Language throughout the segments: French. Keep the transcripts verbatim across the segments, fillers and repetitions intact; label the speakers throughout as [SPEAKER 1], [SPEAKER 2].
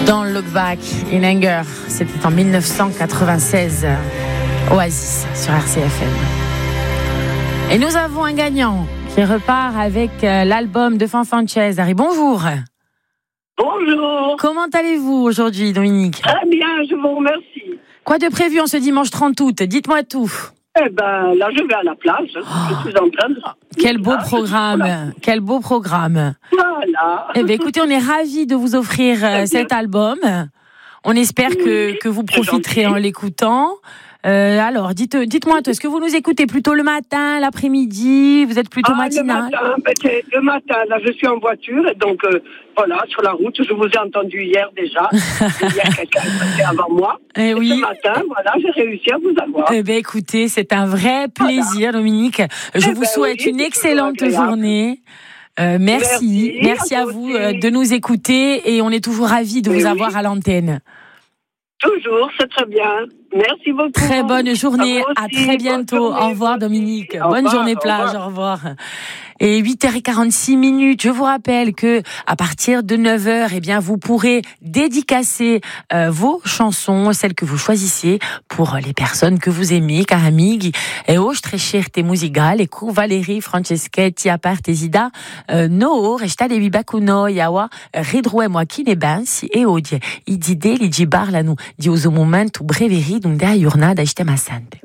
[SPEAKER 1] Don't Look Back in Anger, c'était en dix-neuf cent quatre-vingt-seize. Oasis sur R C F M. Et nous avons un gagnant qui repart avec l'album de Fanfan Cesari. Bonjour.
[SPEAKER 2] Bonjour.
[SPEAKER 1] Comment allez-vous aujourd'hui, Dominique?
[SPEAKER 2] Très bien, je vous remercie.
[SPEAKER 1] Quoi de prévu en ce dimanche trente août? Dites-moi tout.
[SPEAKER 2] Eh ben, là, je vais à la plage. Oh. Je suis en train de...
[SPEAKER 1] Quel beau ah, programme. Voilà. Quel beau programme.
[SPEAKER 2] Voilà.
[SPEAKER 1] Eh bien, écoutez, on est ravis de vous offrir euh, cet album. On espère que, que vous profiterez en l'écoutant. Euh, alors, dites, dites-moi, est-ce que vous nous écoutez plutôt le matin, l'après-midi? Vous êtes plutôt
[SPEAKER 2] ah,
[SPEAKER 1] matinal?
[SPEAKER 2] Le matin, ben, c'est le matin, là, je suis en voiture, et donc, euh, voilà, sur la route, je vous ai entendu hier déjà. Il y a quelqu'un qui était avant moi.
[SPEAKER 1] Et, et oui.
[SPEAKER 2] Ce matin, voilà, j'ai réussi à vous avoir.
[SPEAKER 1] Eh bien, écoutez, c'est un vrai plaisir, voilà. Dominique. Je eh vous ben souhaite oui, une excellente journée. Euh, merci, merci, merci à vous euh, de nous écouter, et on est toujours ravis de Mais vous oui. avoir à l'antenne.
[SPEAKER 2] Toujours, c'est très bien. Merci beaucoup.
[SPEAKER 1] Très bonne journée. À, à très bientôt. Au revoir, Dominique. Au bonne revoir, journée plage. Au revoir. Au revoir. Et huit heures quarante-six minutes. Je vous rappelle que à partir de neuf heures, eh bien, vous pourrez dédicacer euh, vos chansons, celles que vous choisissez pour les personnes que vous aimez, car amighi. Et hoje très cher te musicale, cu Valérie Franceschetti a partesida no restare bibacuno yawa ridrue moi qui ne bensi e odie i dide li di parlano di uso momento breveri donde a giornata iste massante.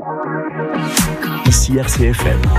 [SPEAKER 3] Ici R C F M.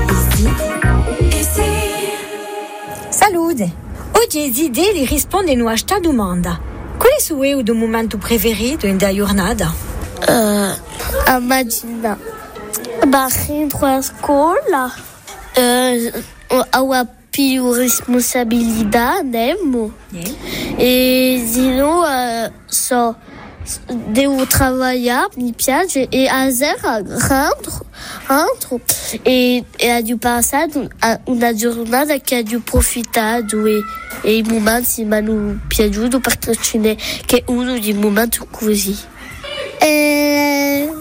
[SPEAKER 4] Salute! Oggi Zide li risponde a sta domanda. Qual è il suo momento preferito in da giornata?
[SPEAKER 5] Uh, a mattina. Barrentro a scuola. Uh, ho più responsabilità, nemo. Yeah. E se no, uh, so, devo trabalhar, mi piace, e a sera rentro, rentro, e, e ho passato una giornata che ho approfittato e, e i momenti mi hanno piaciuto perché ce che uno dei momenti così.
[SPEAKER 6] Eh,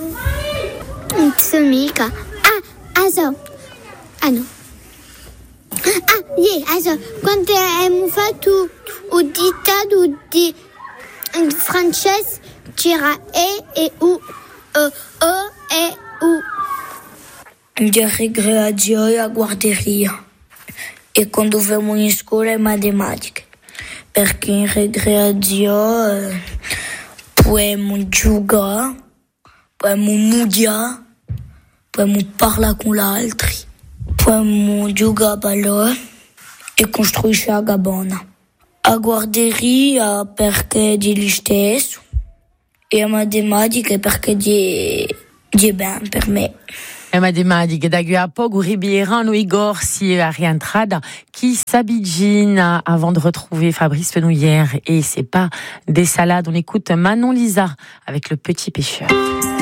[SPEAKER 6] mica. Ah, also, ah no. Ah, yeah, also, quando abbiamo fatto il dittato di francese, c'era E e U, E, O e U.
[SPEAKER 7] In ricreazione e a guarderia. E quando dovevamo in scuola matematica. Perché in ricreazione possiamo giocare, possiamo mudiare, possiamo parlare con gli altri, possiamo giocare a pallone e costruire la cabana. A guarderia perché di lì stesso e a matematica perché di, di ben per me.
[SPEAKER 1] E matematica da a poco ribieran Igor si a rientrada qui s'abidgine avant de retrouver Fabrice Fenouillère et c'est pas des salades. On écoute Manon Lisa avec Le Petit Pêcheur.